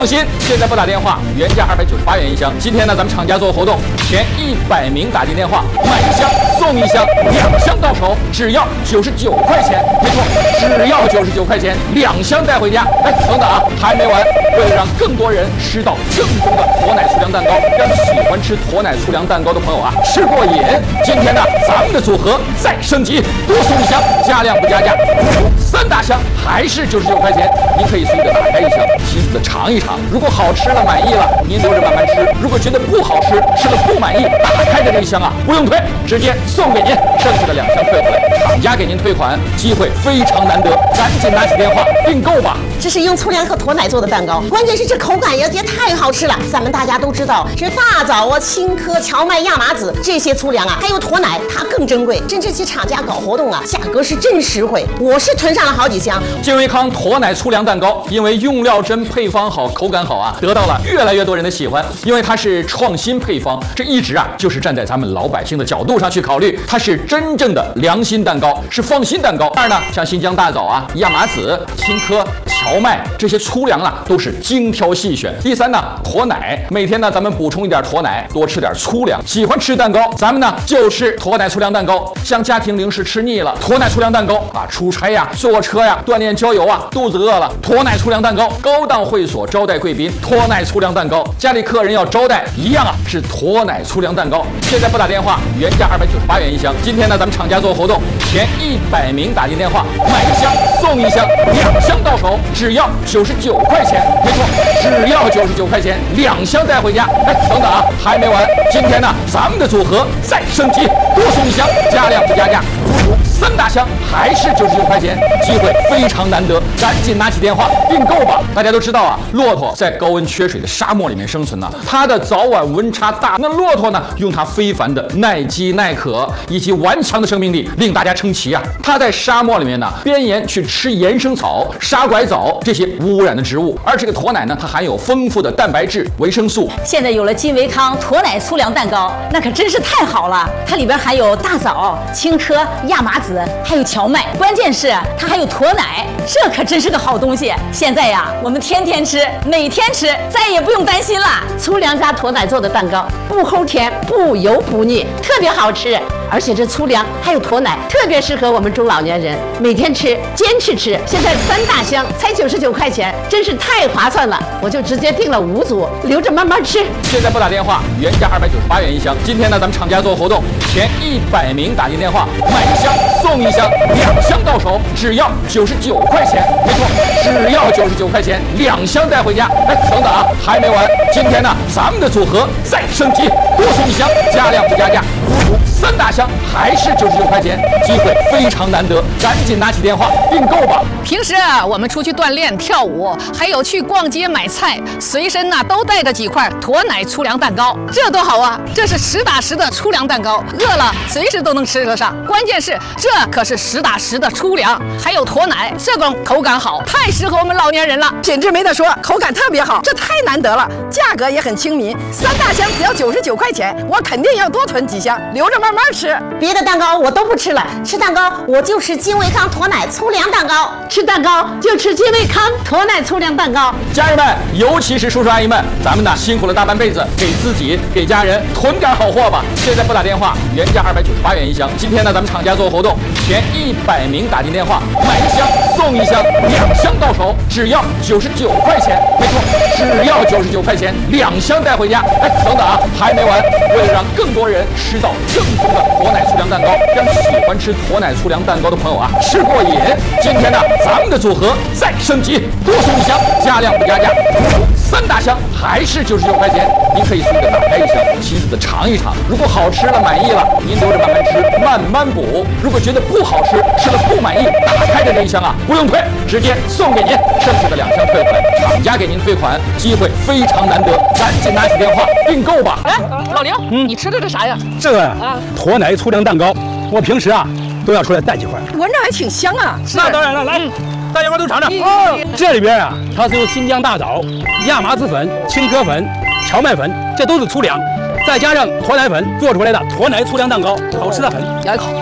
放心，现在拨打电话，原价298元一箱。今天呢，咱们厂家做活动，前100名打进电话，买一箱送一箱，2箱到手，只要99块钱。没错，只要99块钱，2箱带回家。哎，等等啊，还没完！为了让更多人吃到正宗的驼奶粗粮蛋糕，让喜欢吃驼奶粗粮蛋糕的朋友啊吃过瘾，今天呢，咱们的组合再升级，多送一箱，加量不加价，3大箱还是99块钱。您可以随着打开一箱，细细的尝一尝。如果好吃了满意了，您留着慢慢吃；如果觉得不好吃，吃了不满意，打开的这一箱啊不用退，直接送给您，剩下的2箱退回来，厂家给您退款，机会非常难得，赶紧拿起电话订购吧。 这是用粗粮和驼奶做的蛋糕，关键是这口感也太好吃了。咱们大家都知道，这大枣啊、青稞、荞麦、亚麻籽这些粗粮啊，还有驼奶，它更珍贵。真这些厂家搞活动啊，价格是真实惠。我是囤上了好几箱。 金维康驼奶粗粮蛋糕，因为用料真、配方好、口感好啊，得到了越来越多人的喜欢。因为它是创新配方，这一直啊就是站在咱们老百姓的角度上去考虑，它是真正的良心蛋糕，是放心蛋糕。第二呢，像新疆大枣啊、亚麻籽、青稞、荞麦这些粗粮啊，都是精挑细选。第三呢，驼奶，每天呢咱们补充一点驼奶，多吃点粗粮。喜欢吃蛋糕，咱们呢就是驼奶粗粮蛋糕。像家庭零食吃腻了，驼奶粗粮蛋糕啊，出差呀、坐车呀、锻炼郊游啊，肚子饿了，驼奶粗粮蛋糕。高档会所招待贵宾，驼奶粗粮蛋糕。家里客人要招待，一样啊是驼奶粗粮蛋糕。现在拨打电话，原价298元一箱。今天呢，咱们厂家做活动，前100名打进电话，买一箱送一箱，2箱到手，只要99块钱。没错，只要99块钱，2箱带回家。哎，等等啊，还没完！今天呢，咱们的组合再升级，多送一箱，加量不加价。3大箱还是99块钱，机会非常难得，赶紧拿起电话订购吧！大家都知道啊，骆驼在高温缺水的沙漠里面生存呢，它的早晚温差大。那骆驼呢，用它非凡的耐饥耐渴以及顽强的生命力，令大家称奇啊！它在沙漠里面呢，边沿去吃岩生草、沙拐枣这些无污染的植物，而这个驼奶呢，它含有丰富的蛋白质、维生素。 现在有了金维康驼奶粗粮蛋糕，那可真是太好了！它里边含有大枣、青稞、亚麻籽，还有荞麦，关键是它还有驼奶，这可真是个好东西。现在呀，我们天天吃，每天吃，再也不用担心了。 粗粮加驼奶做的蛋糕，不齁甜，不油不腻，特别好吃。而且这粗粮还有驼奶，特别适合我们中老年人每天吃，坚持吃。现在3大箱才99块钱，真是太划算了。我就直接订了5组，留着慢慢吃。 现在拨打电话，原价298元一箱。今天呢，咱们厂家做活动，前100名打进电话，买一箱送一箱，2箱到手，只要99块钱。没错，只要99块钱，2箱带回家。哎，等等啊，还没完！今天呢，咱们的组合再升级，多送一箱，加量不加价。3大箱还是99块钱，机会非常难得，赶紧拿起电话订购吧。 平时啊，我们出去锻炼、跳舞，还有去逛街买菜，随身呢都带着几块驼奶粗粮蛋糕，这多好啊！这是实打实的粗粮蛋糕，饿了随时都能吃得上。关键是这可是实打实的粗粮，还有驼奶，这种口感好，太适合我们老年人了。 品质没得说，口感特别好，这太难得了，价格也很亲民，3大箱只要99块钱，我肯定要多囤几箱，留着慢慢吃。 别的蛋糕我都不吃了，吃蛋糕我就吃金维康驼奶粗粮蛋糕，吃蛋糕就吃金维康驼奶粗粮蛋糕。 家人们，尤其是叔叔阿姨们，咱们呢辛苦了大半辈子，给自己给家人囤点好货吧。现在拨打电话，原价298元一箱。今天呢，咱们厂家做活动，前100名打进电话，买一箱送一箱，2箱到手，只要99块钱。没错，只要99块钱，2箱带回家。哎，等等啊，还没完！为了让更多人吃到正宗的驼奶粗粮蛋糕，让喜欢吃驼奶粗粮蛋糕的朋友啊吃过瘾，今天呢，咱们的组合再升级，多送一箱，加量不加价。3大箱还是99块钱，您可以随着打开一箱，细细的尝一尝。如果好吃了满意了，您留着慢慢吃，慢慢补。如果觉得不好吃，吃了不满意，打开的这一箱啊不用退，直接送给您，剩下的2箱退回来，厂家给您退款，机会非常难得，赶紧拿起电话订购吧。 哎，老刘，你吃的这啥呀？ 这个呀，驼奶粗粮蛋糕，我平时啊都要出来带几块， 闻着还挺香啊。 那当然了，来，大家伙都尝尝。这里边啊，它是用新疆大枣、亚麻籽粉、青稞粉、荞麦粉，这都是粗粮，再加上驼奶粉做出来的驼奶粗粮蛋糕，好吃的很。 咬一口，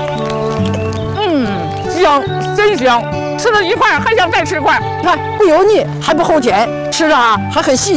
香，真香，吃了一块还想再吃块。 你看不油腻，还不齁甜，吃着啊还很细。